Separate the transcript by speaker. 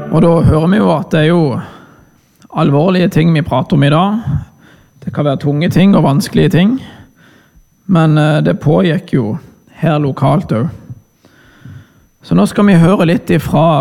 Speaker 1: Og da hører vi jo at det jo alvorlige ting vi prater om i dag. Det kan være tunge ting og vanskelige ting, men det pågikk jo her lokalt også. Så nå skal vi høre litt ifra